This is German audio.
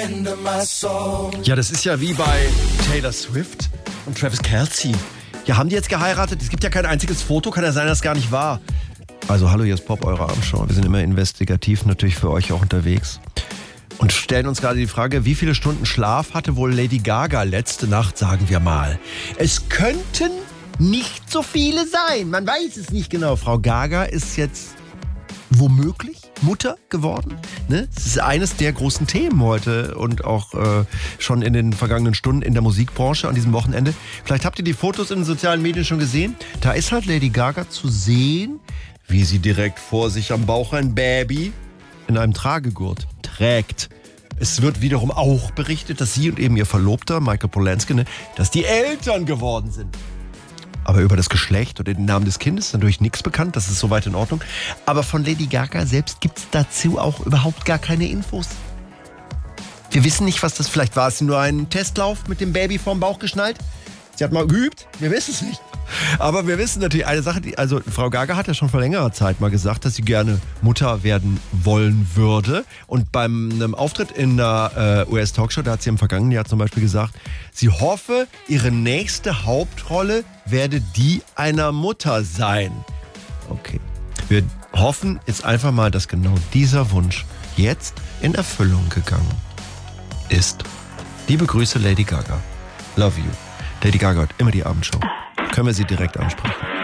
Ja, das ist ja wie bei Taylor Swift und Travis Kelce. Ja, haben die jetzt geheiratet? Es gibt ja kein einziges Foto, kann ja sein, dass es gar nicht war. Also hallo, hier ist Pop, eure Abendschau. Wir sind immer investigativ natürlich für euch auch unterwegs. Und stellen uns gerade die Frage, wie viele Stunden Schlaf hatte wohl Lady Gaga letzte Nacht, sagen wir mal. Es könnten nicht so viele sein, man weiß es nicht genau. Frau Gaga ist jetzt womöglich Mutter geworden. Ne? Das ist eines der großen Themen heute und auch schon in den vergangenen Stunden in der Musikbranche an diesem Wochenende. Vielleicht habt ihr die Fotos in den sozialen Medien schon gesehen. Da ist halt Lady Gaga zu sehen, wie sie direkt vor sich am Bauch ein Baby in einem Tragegurt trägt. Es wird wiederum auch berichtet, dass sie und eben ihr Verlobter, Michael Polansky, dass die Eltern geworden sind. Aber über das Geschlecht oder den Namen des Kindes ist natürlich nichts bekannt, das ist soweit in Ordnung. Aber von Lady Gaga selbst gibt es dazu auch überhaupt gar keine Infos. Wir wissen nicht, was das vielleicht war. Es nur ein Testlauf mit dem Baby vorm Bauch geschnallt. Sie hat mal geübt, wir wissen es nicht. Aber wir wissen natürlich eine Sache, also Frau Gaga hat ja schon vor längerer Zeit mal gesagt, dass sie gerne Mutter werden wollen würde. Und beim einem Auftritt in der US-Talkshow, da hat sie im vergangenen Jahr zum Beispiel gesagt, sie hoffe, ihre nächste Hauptrolle werde die einer Mutter sein. Okay, wir hoffen jetzt einfach mal, dass genau dieser Wunsch jetzt in Erfüllung gegangen ist. Liebe Grüße, Lady Gaga. Love you. Lady Gaga hat immer die Abendshow. Können wir sie direkt ansprechen.